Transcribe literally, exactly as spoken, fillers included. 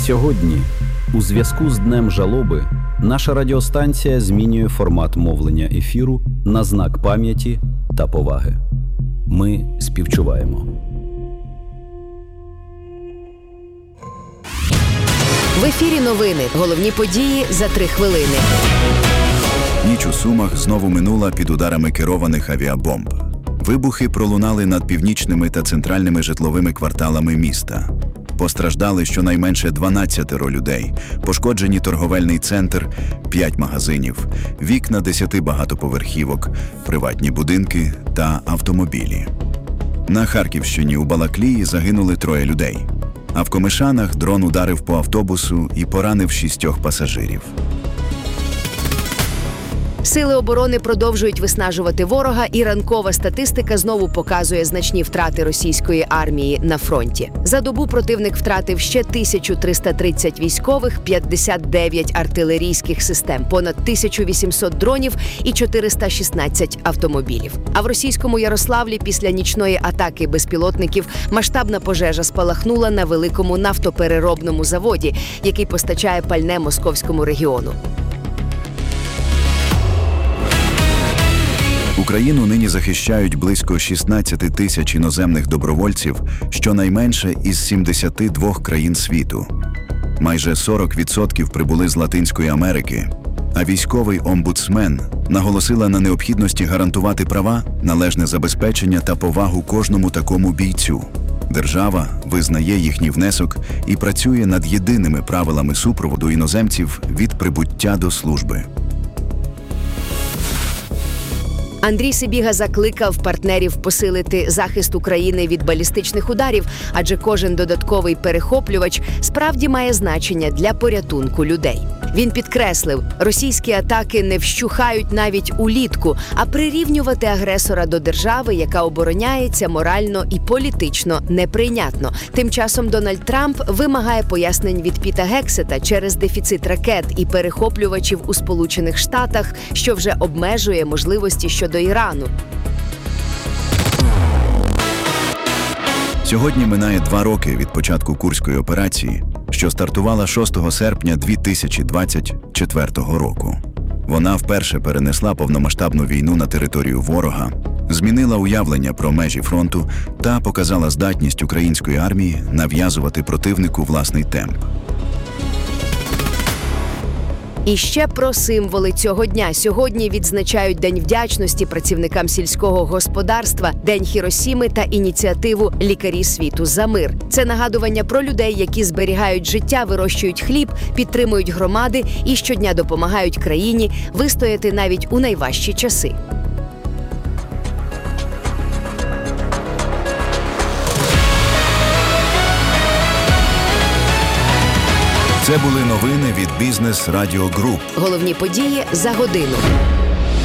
Сьогодні, у зв'язку з Днем жалоби, наша радіостанція змінює формат мовлення ефіру на знак пам'яті та поваги. Ми співчуваємо. В ефірі новини. Головні події за три хвилини. Ніч у Сумах знову минула під ударами керованих авіабомб. Вибухи пролунали над північними та центральними житловими кварталами міста. Постраждали щонайменше дванадцятеро людей, пошкоджені торговельний центр, п'ять магазинів, вікна десяти багатоповерхівок, приватні будинки та автомобілі. На Харківщині у Балаклії загинули троє людей. А в Комишанах дрон ударив по автобусу і поранив шістьох пасажирів. Сили оборони продовжують виснажувати ворога, і ранкова статистика знову показує значні втрати російської армії на фронті. За добу противник втратив ще тисячу триста тридцять військових, п'ятдесят дев'ять артилерійських систем, понад тисячу вісімсот дронів і чотириста шістнадцять автомобілів. А в російському Ярославлі після нічної атаки безпілотників масштабна пожежа спалахнула на великому нафтопереробному заводі, який постачає пальне московському регіону. Україну нині захищають близько шістнадцять тисяч іноземних добровольців, щонайменше із сімдесяти двох країн світу. Майже сорок відсотків прибули з Латинської Америки, а військовий омбудсмен наголосила на необхідності гарантувати права, належне забезпечення та повагу кожному такому бійцю. Держава визнає їхній внесок і працює над єдиними правилами супроводу іноземців від прибуття до служби. Андрій Сибіга закликав партнерів посилити захист України від балістичних ударів, адже кожен додатковий перехоплювач справді має значення для порятунку людей. Він підкреслив, російські атаки не вщухають навіть улітку, а прирівнювати агресора до держави, яка обороняється, морально і політично неприйнятно. Тим часом Дональд Трамп вимагає пояснень від Піта Гексета через дефіцит ракет і перехоплювачів у Сполучених Штатах, що вже обмежує можливості щодо Ірану. Сьогодні минає два роки від початку Курської операції, що стартувала шостого серпня дві тисячі двадцять четвертого року. Вона вперше перенесла повномасштабну війну на територію ворога, змінила уявлення про межі фронту та показала здатність української армії нав'язувати противнику власний темп. І ще про символи цього дня. Сьогодні відзначають День вдячності працівникам сільського господарства, День Хіросіми та ініціативу «Лікарі світу за мир». Це нагадування про людей, які зберігають життя, вирощують хліб, підтримують громади і щодня допомагають країні вистояти навіть у найважчі часи. Це були новини від Бізнес Радіо Груп. Головні події за годину.